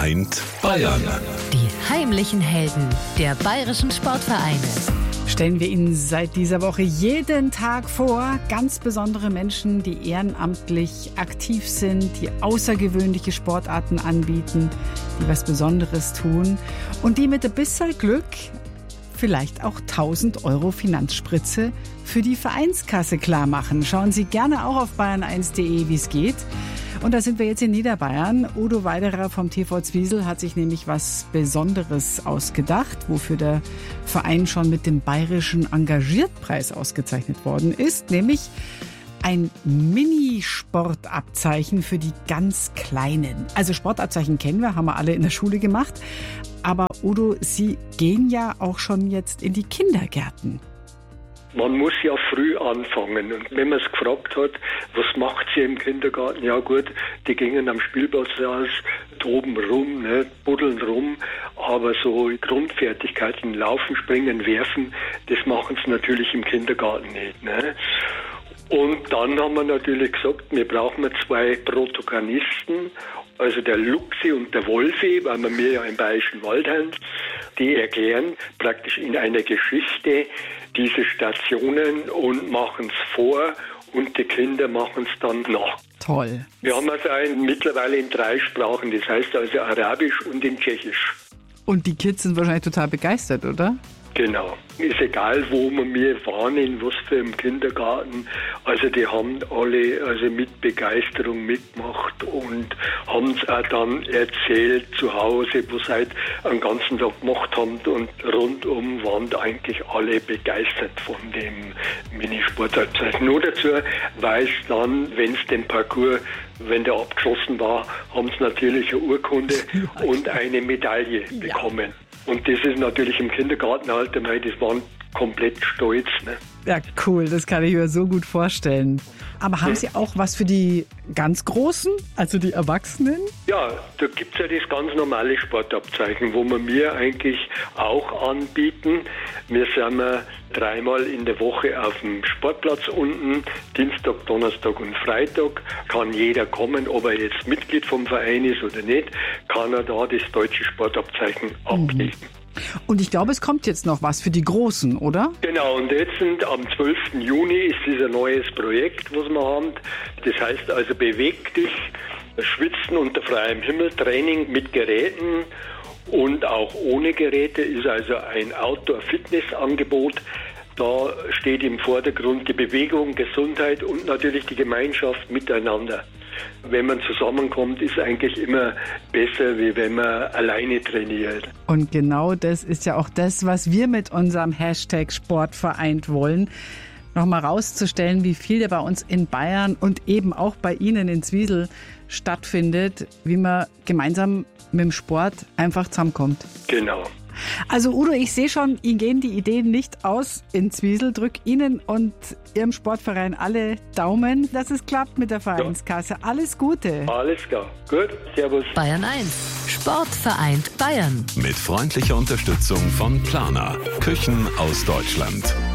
vereint Bayern. Die heimlichen Helden der bayerischen Sportvereine. Stellen wir Ihnen seit dieser Woche jeden Tag vor, ganz besondere Menschen, die ehrenamtlich aktiv sind, die außergewöhnliche Sportarten anbieten, die was Besonderes tun und die mit ein bisschen Glück vielleicht auch 1.000 € Finanzspritze für die Vereinskasse klar machen. Schauen Sie gerne auch auf bayern1.de, wie es geht. Und da sind wir jetzt in Niederbayern. Udo Weiderer vom TV Zwiesel hat sich nämlich was Besonderes ausgedacht, wofür der Verein schon mit dem Bayerischen Engagiertpreis ausgezeichnet worden ist, nämlich ein Mini-Sportabzeichen für die ganz Kleinen. Also Sportabzeichen kennen wir, haben wir alle in der Schule gemacht. Aber Udo, Sie gehen ja auch schon jetzt in die Kindergärten. Man muss ja früh anfangen. Und wenn man es gefragt hat, was macht sie im Kindergarten? Ja gut, die gingen am Spielplatz raus, toben rum, ne, buddeln rum. Aber so Grundfertigkeiten, Laufen, Springen, Werfen, das machen sie natürlich im Kindergarten nicht. Ne? Und dann haben wir natürlich gesagt, wir brauchen 2 Protagonisten, also der Luchsi und der Wolfi, weil wir ja im Bayerischen Wald haben. Die erklären praktisch in einer Geschichte diese Stationen und machen es vor und die Kinder machen es dann nach. Toll. Wir haben also mittlerweile in 3 Sprachen, das heißt also Arabisch und in Tschechisch. Und die Kids sind wahrscheinlich total begeistert, oder? Genau. Ist egal, wo wir waren, in was für einem Kindergarten. Also die haben alle mit Begeisterung mitgemacht und haben es auch dann erzählt zu Hause, was sie einen ganzen Tag gemacht haben. Und rundum waren eigentlich alle begeistert von dem Minisportabzeichen. Nur dazu weiß dann, wenn es den Parcours, wenn der abgeschlossen war, haben sie natürlich eine Urkunde und eine Medaille bekommen. Und das ist natürlich im Kindergartenalter, das waren komplett stolz. Ne? Ja, cool, das kann ich mir so gut vorstellen. Aber haben Sie auch was für die ganz Großen, also die Erwachsenen? Ja, da gibt es ja das ganz normale Sportabzeichen, wo wir mir eigentlich auch anbieten. Wir sind 3-mal in der Woche auf dem Sportplatz unten, Dienstag, Donnerstag und Freitag. Kann jeder kommen, ob er jetzt Mitglied vom Verein ist oder nicht, kann er da das deutsche Sportabzeichen ablegen. Und ich glaube, es kommt jetzt noch was für die Großen, oder? Genau, und jetzt am 12. Juni ist dieser neues Projekt, was wir haben. Das heißt also, beweg dich, schwitzen unter freiem Himmel, Training mit Geräten und auch ohne Geräte, ist also ein Outdoor-Fitness-Angebot. Da steht im Vordergrund die Bewegung, Gesundheit und natürlich die Gemeinschaft miteinander. Wenn man zusammenkommt, ist eigentlich immer besser, wie wenn man alleine trainiert. Und genau das ist ja auch das, was wir mit unserem Hashtag Sportvereint wollen. Nochmal rauszustellen, wie viel bei uns in Bayern und eben auch bei Ihnen in Zwiesel stattfindet, wie man gemeinsam mit dem Sport einfach zusammenkommt. Genau. Also Udo, ich sehe schon, Ihnen gehen die Ideen nicht aus in Zwiesel. Drück Ihnen und Ihrem Sportverein alle Daumen, dass es klappt mit der Vereinskasse. Alles Gute. Alles klar. Gut. Servus. Bayern 1. Sport vereint Bayern. Mit freundlicher Unterstützung von Plana. Küchen aus Deutschland.